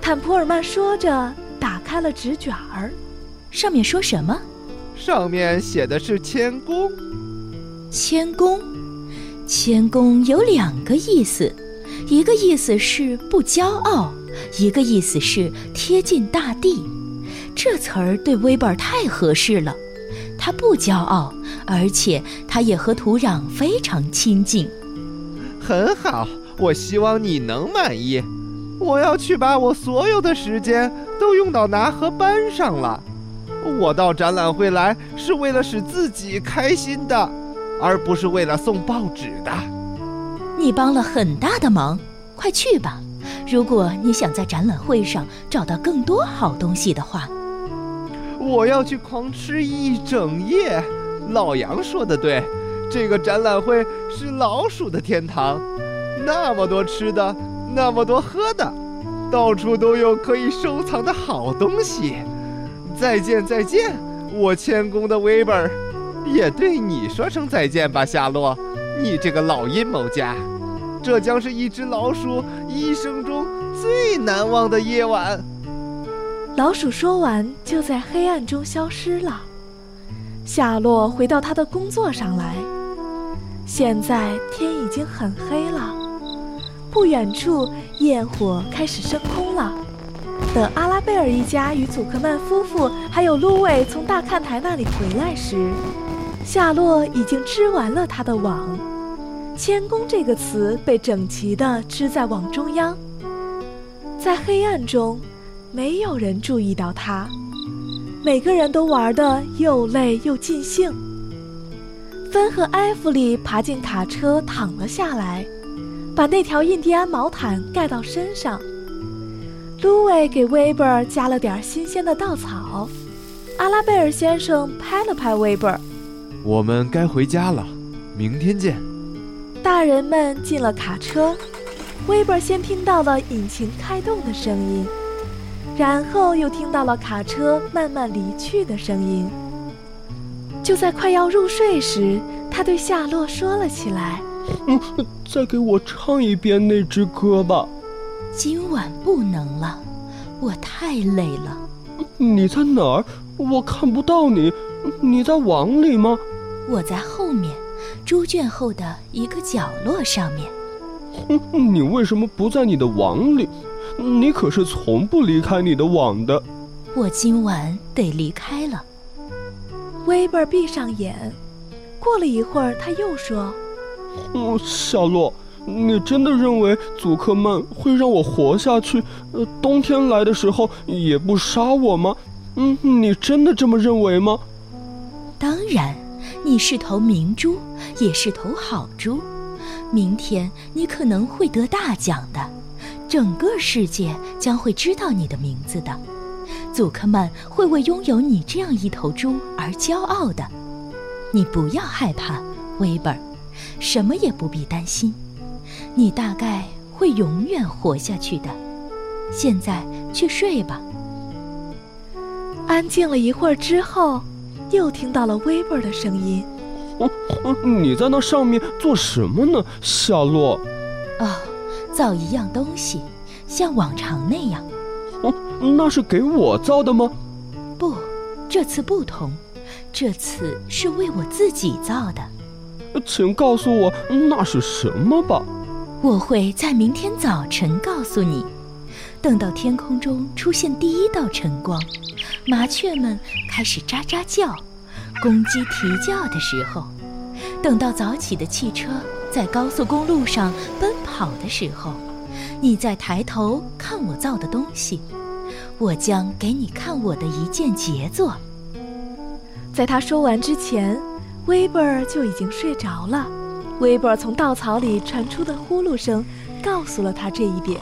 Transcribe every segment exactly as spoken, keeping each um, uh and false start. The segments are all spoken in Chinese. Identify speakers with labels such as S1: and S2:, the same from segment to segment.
S1: 坎普尔曼说着，打开了纸卷儿。
S2: 上面说什么？
S3: 上面写的是谦恭。
S2: 谦恭，谦恭有两个意思，一个意思是不骄傲，一个意思是贴近大地。这词儿对威伯尔太合适了，他不骄傲，而且他也和土壤非常亲近。
S3: 很好，我希望你能满意。我要去把我所有的时间都用到拿和班上了。我到展览会来是为了使自己开心的，而不是为了送报纸的。
S2: 你帮了很大的忙，快去吧。如果你想在展览会上找到更多好东西的话。
S3: 我要去狂吃一整夜。老杨说得对，这个展览会是老鼠的天堂，那么多吃的，那么多喝的，到处都有可以收藏的好东西。再见再见，我谦恭的威伯尔，也对你说声再见吧，夏洛，你这个老阴谋家。这将是一只老鼠一生中最难忘的夜晚。
S1: 老鼠说完，就在黑暗中消失了。夏洛回到他的工作上来。现在天已经很黑了，不远处焰火开始升空了。等阿拉贝尔一家与祖克曼夫妇还有路卫从大看台那里回来时，夏洛已经织完了他的网。谦恭这个词被整齐地织在网中央。在黑暗中，没有人注意到他，每个人都玩得又累又尽兴。芬和埃弗里爬进卡车躺了下来，把那条印第安毛毯盖到身上。卢伟给威伯尔加了点新鲜的稻草。阿拉贝尔先生拍了拍威伯尔：
S3: 我们该回家了，明天见。
S1: 大人们进了卡车，威伯尔先听到了引擎开动的声音，然后又听到了卡车慢慢离去的声音。就在快要入睡时，他对夏洛说了起来：
S4: 嗯，再给我唱一遍那支歌吧。
S2: 今晚不能了，我太累了。
S4: 你在哪儿？我看不到你。你在网里吗？
S2: 我在后面，猪圈后的一个角落上面。
S4: 嗯，你为什么不在你的网里？你可是从不离开你的网的。
S2: 我今晚得离开了。
S1: 威伯尔闭上眼，过了一会儿，他又说：
S4: 嗯，夏洛，你真的认为祖克曼会让我活下去？呃，冬天来的时候也不杀我吗？嗯，你真的这么认为吗？
S2: 当然，你是头明珠，也是头好猪。明天你可能会得大奖的，整个世界将会知道你的名字的。祖克曼会为拥有你这样一头猪而骄傲的。你不要害怕，威伯尔，什么也不必担心。你大概会永远活下去的。现在去睡吧。
S1: 安静了一会儿之后，又听到了威伯尔的声音：
S4: 嗯，你在那上面做什么呢，夏洛？
S2: 哦，造一样东西，像往常那样。
S4: 哦，那是给我造的吗？
S2: 不，这次不同，这次是为我自己造的。
S4: 请告诉我那是什么吧。
S2: 我会在明天早晨告诉你。等到天空中出现第一道晨光，麻雀们开始喳喳叫，公鸡啼叫的时候，等到早起的汽车在高速公路上奔跑的时候，你再抬头看我造的东西，我将给你看我的一件杰作。
S1: 在他说完之前，威伯尔就已经睡着了。威伯尔从稻草里传出的呼噜声告诉了他这一点。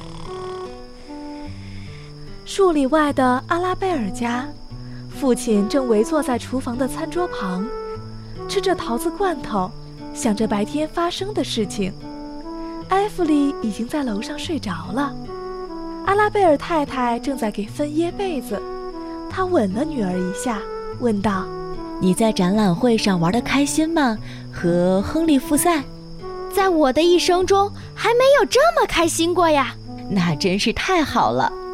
S1: 数里外的阿拉贝尔家，父亲正围坐在厨房的餐桌旁，吃着桃子罐头，想着白天发生的事情。埃弗里已经在楼上睡着了。阿拉贝尔太太正在给芬掖被子，她吻了女儿一下，问道：
S2: 你在展览会上玩得开心吗？和亨利复赛？
S5: 在我的一生中还没有这么开心过呀。
S2: 那真是太好了。